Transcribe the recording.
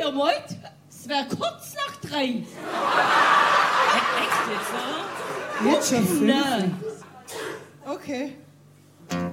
ihr wollt, es wäre kurz nach 3. Echt jetzt, oder? Jetzt schon 5. Nein. Okay.